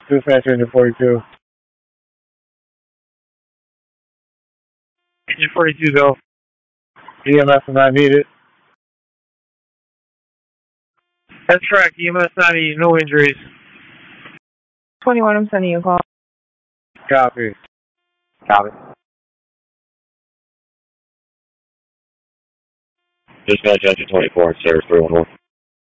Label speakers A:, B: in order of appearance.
A: Dispatch engine 42. Engine 42, go. EMS is not needed. That's correct. EMS not needed. No injuries.
B: 21, I'm sending you a call.
A: Copy.
C: Copy.
D: Dispatch engine 24, service 311.